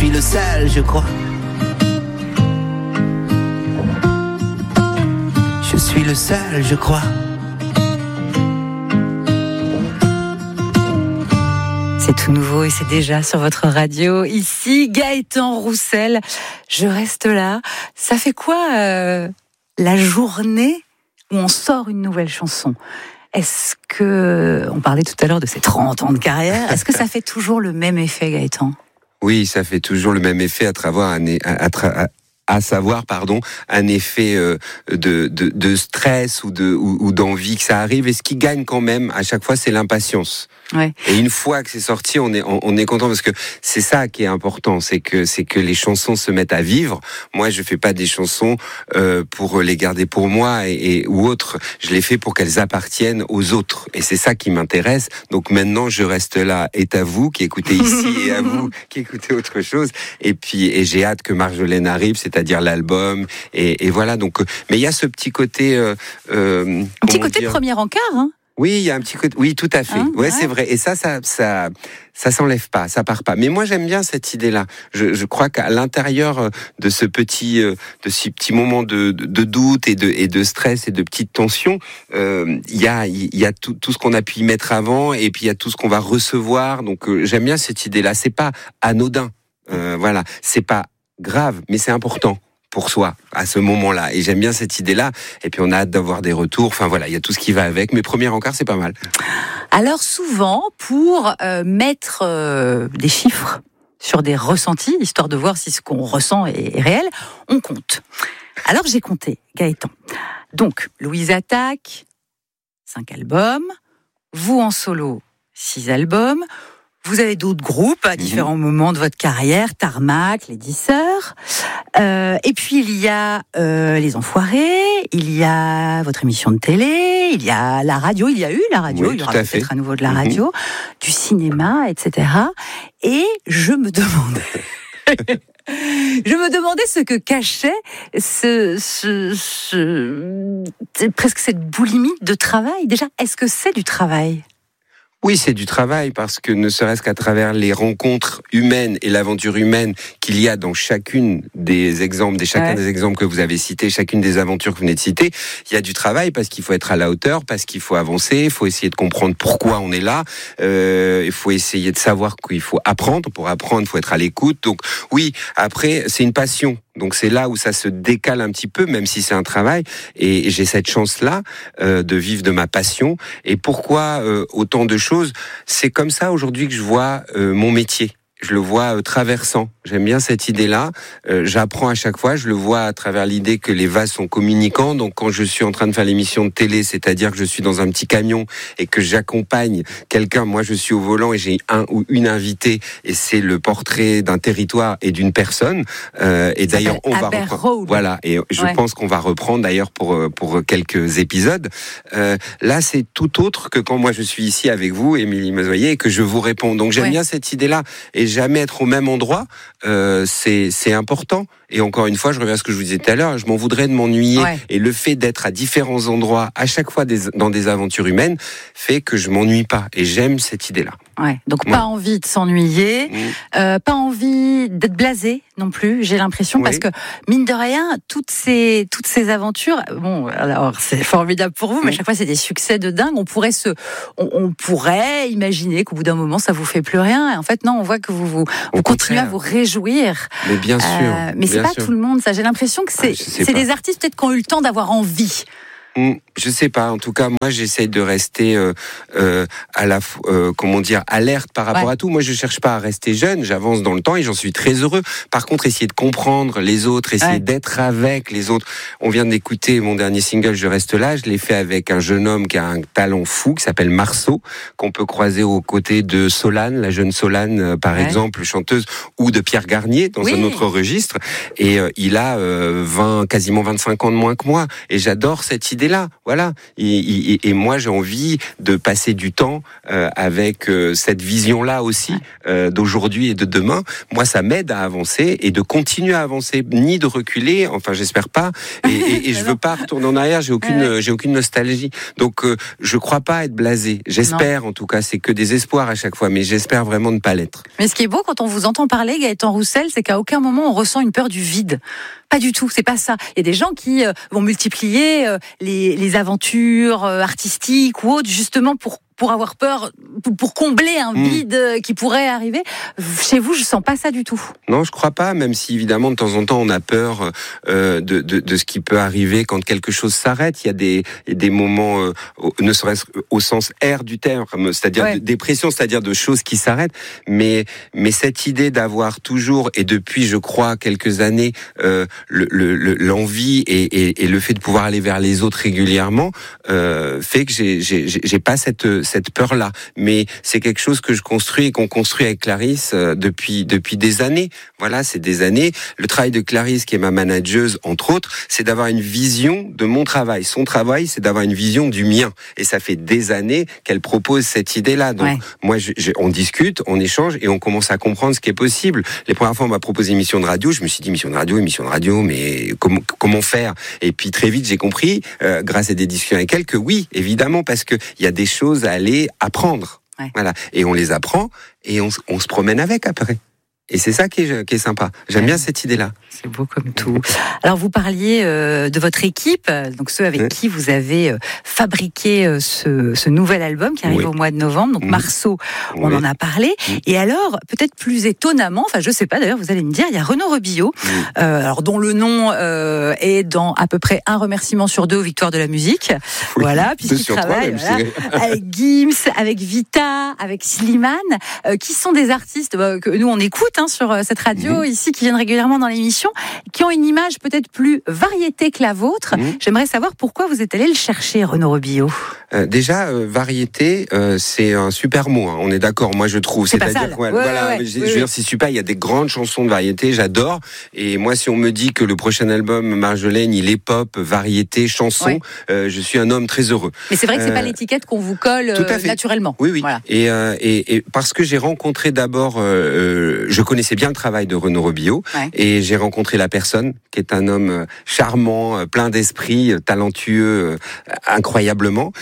suis le seul, je crois. Je suis le seul, je crois. C'est tout nouveau et c'est déjà sur votre radio. Ici, Gaëtan Roussel. Je reste là. Ça fait quoi la journée où on sort une nouvelle chanson? Est-ce que, on parlait tout à l'heure de ces 30 ans de carrière, est-ce que ça fait toujours le même effet, Gaëtan? Oui, ça fait toujours le même effet à savoir un effet de stress ou d'envie que ça arrive. Et ce qui gagne quand même à chaque fois, c'est l'impatience. Ouais. Et une fois que c'est sorti, on est content parce que c'est ça qui est important, c'est que les chansons se mettent à vivre. Moi, je fais pas des chansons pour les garder pour moi ou autres. Je les fais pour qu'elles appartiennent aux autres. Et c'est ça qui m'intéresse. Donc maintenant, je reste là. Et à vous qui écoutez ici et à vous qui écoutez autre chose. Et j'ai hâte que Marjolaine arrive, c'est-à-dire l'album. Et voilà. Donc, mais il y a ce petit côté. Un petit côté de premier encart, hein. Oui, il y a un petit côté. Oui, tout à fait. Ouais, c'est vrai. Et ça s'enlève pas, ça part pas. Mais moi, j'aime bien cette idée-là. Je crois qu'à l'intérieur de ce petit moment de doute et de stress et de petite tension, il y a tout ce qu'on a pu y mettre avant, et puis il y a tout ce qu'on va recevoir. Donc, j'aime bien cette idée-là. C'est pas anodin. Voilà. C'est pas grave, mais c'est important pour soi à ce moment-là, et j'aime bien cette idée-là. Et puis on a hâte d'avoir des retours. Enfin voilà, il y a tout ce qui va avec. Mais premier encart, c'est pas mal. Alors souvent, pour mettre des chiffres sur des ressentis, histoire de voir si ce qu'on ressent est réel, on compte. Alors j'ai compté, Gaëtan. Donc Louise Attaque, 5 albums. Vous en solo, 6 albums. Vous avez d'autres groupes à différents moments de votre carrière, Tarmac, les 10 Sœurs. Et puis il y a Les Enfoirés, il y a votre émission de télé, il y a la radio, il y a eu la radio, oui, il y aura peut-être à nouveau de la radio, du cinéma, etc. Et je me demandais... Je me demandais ce que cachait presque cette boulimie de travail. Déjà, est-ce que c'est du travail ? Oui, c'est du travail, parce que ne serait-ce qu'à travers les rencontres humaines et l'aventure humaine qu'il y a dans chacun des exemples que vous avez cités, chacune des aventures que vous venez de citer, il y a du travail, parce qu'il faut être à la hauteur, parce qu'il faut avancer, il faut essayer de comprendre pourquoi on est là, il faut essayer de savoir qu'il faut apprendre. Pour apprendre, il faut être à l'écoute. Donc oui, après, c'est une passion. Donc c'est là où ça se décale un petit peu, même si c'est un travail. Et j'ai cette chance-là de vivre de ma passion. Et pourquoi autant de choses ? C'est comme ça aujourd'hui que je vois mon métier. Je le vois traversant. J'aime bien cette idée-là. J'apprends à chaque fois. Je le vois à travers l'idée que les vases sont communicants. Donc quand je suis en train de faire l'émission de télé, c'est-à-dire que je suis dans un petit camion et que j'accompagne quelqu'un, moi je suis au volant et j'ai un ou une invitée, et c'est le portrait d'un territoire et d'une personne. Et d'ailleurs on va reprendre. Voilà. Et je pense qu'on va reprendre d'ailleurs pour quelques épisodes. Là c'est tout autre que quand moi je suis ici avec vous, Émilie Mazoyer, et que je vous réponds. Donc j'aime bien cette idée-là. Et jamais être au même endroit, c'est important. Et encore une fois, je reviens à ce que je vous disais tout à l'heure, je m'en voudrais de m'ennuyer. Ouais. Et le fait d'être à différents endroits, à chaque fois dans des aventures humaines, fait que je m'ennuie pas. Et j'aime cette idée-là. Ouais. Donc pas envie de s'ennuyer, pas envie d'être blasé non plus, j'ai l'impression, parce que mine de rien, toutes ces aventures, bon, alors c'est formidable pour vous, mais à chaque fois c'est des succès de dingue. On pourrait imaginer qu'au bout d'un moment ça vous fait plus rien. Et en fait non, on voit que vous continuez à vous réjouir. Mais bien sûr. Mais c'est pas tout le monde, ça. J'ai l'impression que c'est des artistes peut-être qui ont eu le temps d'avoir envie. Je sais pas. En tout cas, moi, j'essaye de rester alerte par rapport à tout. Moi, je cherche pas à rester jeune. J'avance dans le temps et j'en suis très heureux. Par contre, essayer de comprendre les autres, essayer d'être avec les autres. On vient d'écouter mon dernier single, Je reste là. Je l'ai fait avec un jeune homme qui a un talent fou, qui s'appelle Marceau, qu'on peut croiser aux côtés de Solane, la jeune Solane, par exemple, chanteuse, ou de Pierre Garnier dans un autre registre. Et il a quasiment 25 ans de moins que moi. Et j'adore cette idée idée-là. Voilà. Et moi, j'ai envie de passer du temps avec cette vision-là aussi d'aujourd'hui et de demain. Moi, ça m'aide à avancer et de continuer à avancer, ni de reculer. Enfin, j'espère pas. Et je veux pas retourner en arrière. J'ai aucune nostalgie. Donc, je crois pas être blasé. J'espère, en tout cas, c'est que des espoirs à chaque fois, mais j'espère vraiment ne pas l'être. Mais ce qui est beau quand on vous entend parler, Gaëtan Roussel, c'est qu'à aucun moment on ressent une peur du vide. Pas du tout, c'est pas ça. Il y a des gens qui vont multiplier les aventures artistiques ou autres, justement pour avoir peur, pour combler un vide qui pourrait arriver. Chez vous, je sens pas ça du tout. Non, je crois pas, même si évidemment de temps en temps on a peur de ce qui peut arriver quand quelque chose s'arrête. Il y a des moments, ne serait-ce au sens R du terme, c'est-à-dire de dépression, c'est-à-dire de choses qui s'arrêtent. Mais cette idée d'avoir toujours, et depuis je crois quelques années, l'envie et le fait de pouvoir aller vers les autres régulièrement fait que j'ai pas cette peur-là. Mais c'est quelque chose que je construis et qu'on construit avec Clarisse depuis des années. Voilà, c'est des années. Le travail de Clarisse, qui est ma manageuse, entre autres, c'est d'avoir une vision de mon travail. Son travail, c'est d'avoir une vision du mien. Et ça fait des années qu'elle propose cette idée-là. Donc, moi, on discute, on échange et on commence à comprendre ce qui est possible. Les premières fois, on m'a proposé une émission de radio. Je me suis dit, émission de radio, mais comment faire? Et puis, très vite, j'ai compris, grâce à des discussions avec elle, que oui, évidemment, parce que il y a des choses à aller apprendre. Voilà. Et on les apprend et on se promène avec après. Et c'est ça qui est sympa. J'aime bien cette idée-là. C'est beau comme tout. Alors, vous parliez de votre équipe, donc ceux avec qui vous avez fabriqué ce nouvel album qui arrive au mois de novembre. Donc, Marceau, on en a parlé. Et alors, peut-être plus étonnamment, enfin, je sais pas d'ailleurs, vous allez me dire, il y a Renaud Rebillot, alors dont le nom est dans à peu près un remerciement sur 2 aux Victoires de la musique. Voilà, puisqu'il travaille avec Gims, avec Vita, avec Slimane, qui sont des artistes que nous on écoute sur cette radio ici, qui viennent régulièrement dans l'émission, qui ont une image peut-être plus variété que la vôtre. J'aimerais savoir pourquoi vous êtes allé le chercher, Renaud Rebillot. Déjà, variété, c'est un super mot. On est d'accord, moi je trouve. C'est-à-dire, je veux dire, c'est super. Il y a des grandes chansons de variété, j'adore. Et moi, si on me dit que le prochain album Marjolaine, il est pop, variété, chanson, je suis un homme très heureux. Mais c'est vrai que c'est pas l'étiquette qu'on vous colle naturellement. Oui. Voilà. Et parce que j'ai rencontré d'abord, je connaissais bien le travail de Renaud Rebillot, et j'ai rencontré la personne, qui est un homme charmant, plein d'esprit, talentueux, incroyablement.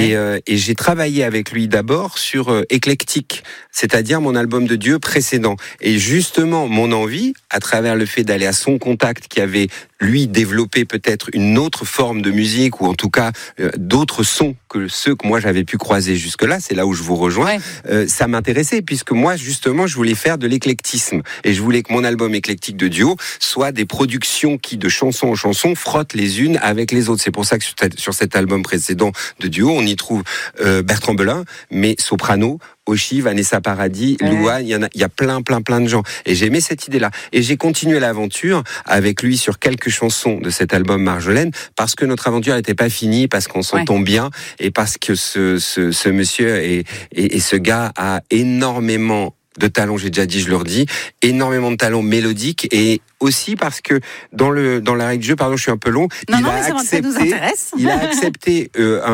Et j'ai travaillé avec lui d'abord sur Éclectique, c'est-à-dire mon album de Dieu précédent. Et justement, mon envie, à travers le fait d'aller à son contact, qui avait lui développé peut-être une autre forme de musique, ou en tout cas d'autres sons que ceux que moi j'avais pu croiser jusque-là, c'est là où je vous rejoins, ça m'intéressait, puisque moi justement je voulais faire de l'éclectisme, et je voulais que mon album Éclectique de Duo soit des productions qui, de chanson en chanson, frottent les unes avec les autres. C'est pour ça que sur cet album précédent de Duo, on y trouve Bertrand Belin, mais soprano, Oshi, Vanessa Paradis, Louane, il y a plein de gens. Et j'ai aimé cette idée-là. Et j'ai continué l'aventure avec lui sur quelques chansons de cet album Marjolaine, parce que notre aventure n'était pas finie, parce qu'on s'entend bien, et parce que ce monsieur et ce gars a énormément de talent, j'ai déjà dit, je le redis, énormément de talent mélodique, et aussi parce que dans la règle du jeu, pardon, je suis un peu long, ça nous intéresse. Il a accepté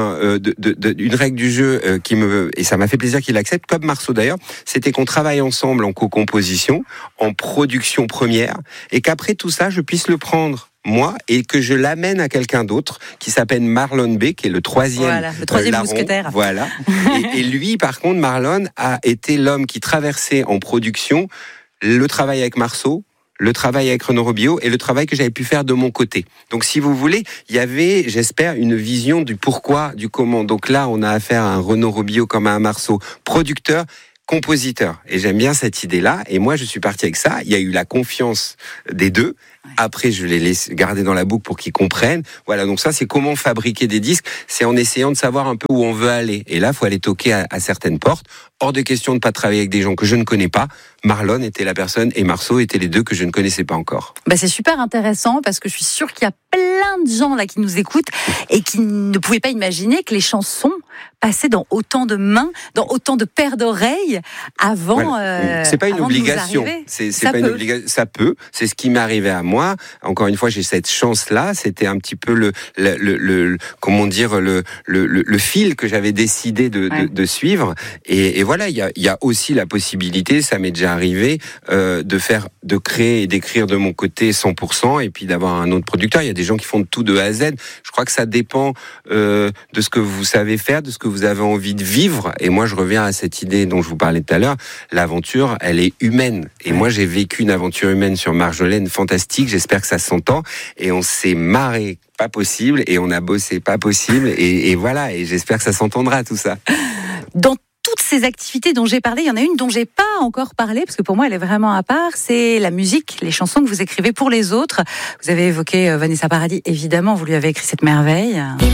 une règle du jeu et ça m'a fait plaisir qu'il accepte, comme Marceau d'ailleurs, c'était qu'on travaille ensemble en co-composition, en production première, et qu'après tout ça, je puisse le prendre moi, et que je l'amène à quelqu'un d'autre qui s'appelle Marlon B, qui est le troisième mousquetaire. Voilà. et lui, par contre, Marlon a été l'homme qui traversait en production le travail avec Marceau, le travail avec Renaud Rebillot et le travail que j'avais pu faire de mon côté. Donc, si vous voulez, il y avait, j'espère, une vision du pourquoi, du comment. Donc là, on a affaire à un Renaud Rebillot comme à un Marceau, producteur, compositeur. Et j'aime bien cette idée-là. Et moi, je suis parti avec ça. Il y a eu la confiance des deux. Après, je les laisse garder dans la boucle pour qu'ils comprennent. Voilà, donc ça, c'est comment fabriquer des disques. C'est en essayant de savoir un peu où on veut aller. Et là, il faut aller toquer à certaines portes. Hors de question de ne pas travailler avec des gens que je ne connais pas. Marlon était la personne et Marceau étaient les deux que je ne connaissais pas encore. C'est super intéressant, parce que je suis sûre qu'il y a plein de gens là qui nous écoutent et qui ne pouvaient pas imaginer que les chansons passaient dans autant de mains, dans autant de paires d'oreilles avant. C'est pas une obligation. C'est pas une obligation. Ça peut. C'est ce qui m'est arrivé à moi. moi. Encore une fois, j'ai cette chance-là. C'était un petit peu le fil que j'avais décidé de suivre. Et voilà, il y a aussi la possibilité, ça m'est déjà arrivé, de créer et d'écrire de mon côté 100%, et puis d'avoir un autre producteur. Il y a des gens qui font tout de A à Z. Je crois que ça dépend de ce que vous savez faire, de ce que vous avez envie de vivre. Et moi, je reviens à cette idée dont je vous parlais tout à l'heure. L'aventure, elle est humaine. Et moi, j'ai vécu une aventure humaine sur Marjolaine fantastique. J'espère que ça s'entend. Et on s'est marré pas possible, et on a bossé pas possible. Et voilà. Et j'espère que ça s'entendra, tout ça. Dans toutes ces activités dont j'ai parlé, il y en a une dont j'ai pas encore parlé, parce que pour moi elle est vraiment à part, c'est la musique, les chansons que vous écrivez pour les autres. Vous avez évoqué Vanessa Paradis, évidemment, vous lui avez écrit cette merveille.